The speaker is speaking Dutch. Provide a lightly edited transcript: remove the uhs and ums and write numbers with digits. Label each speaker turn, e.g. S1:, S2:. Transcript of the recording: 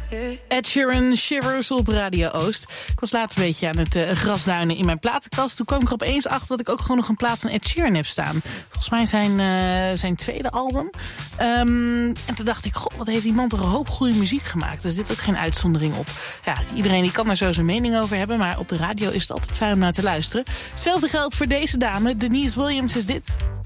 S1: Ed Sheeran, Shivers op Radio Oost. Ik was later een beetje aan het grasduinen in mijn platenkast. Toen kwam ik er opeens achter dat ik ook gewoon nog een plaat van Ed Sheeran heb staan. Volgens mij zijn tweede album. En toen dacht ik, goh, wat heeft die man toch een hoop goede muziek gemaakt. Er zit ook geen uitzondering op. Ja, iedereen die kan daar zo zijn mening over hebben. Maar op de radio is het altijd fijn om naar te luisteren. Hetzelfde geldt voor deze dame. Denise Williams is dit.